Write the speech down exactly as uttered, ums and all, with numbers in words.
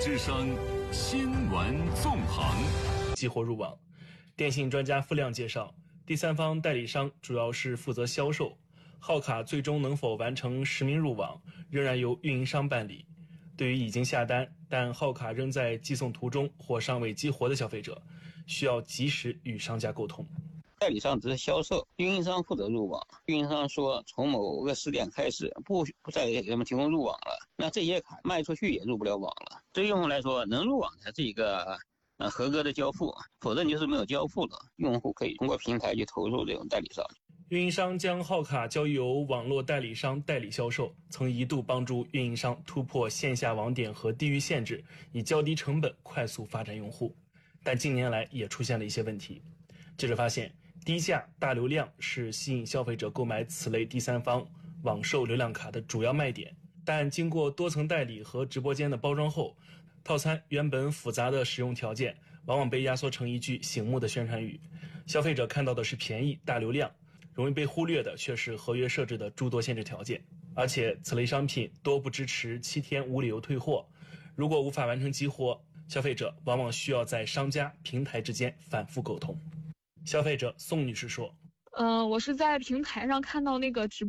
之声新闻纵横。 激活入网，电信专家付亮介绍，第三方代理商主要是负责销售，号卡最终能否完成实名入网，仍然由运营商办理。对于已经下单但号卡仍在寄送途中或尚未激活的消费者，需要及时与商家沟通。 代理商只是销售，运营商负责入网。运营商说从某个时点开始不不再给他们提供入网了，那这些卡卖出去也入不了网了。对用户来说，能入网才是一个呃合格的交付，否则你就是没有交付的。用户可以通过平台去投诉这种代理商。 运营商将号卡交由网络代理商代理销售，曾一度帮助运营商突破线下网点和地域限制，以较低成本快速发展用户。但近年来也出现了一些问题。记者发现，低价大流量是吸引消费者购买此类第三方网售流量卡的主要卖点，但经过多层代理和直播间的包装后，套餐原本复杂的使用条件往往被压缩成一句醒目的宣传语，消费者看到的是便宜大流量，容易被忽略的却是合约设置的诸多限制条件。而且此类商品多不支持七天无理由退货，如果无法完成激活，消费者往往需要在商家平台之间反复沟通。消费者宋女士说， 嗯、呃，我是在平台上看到那个直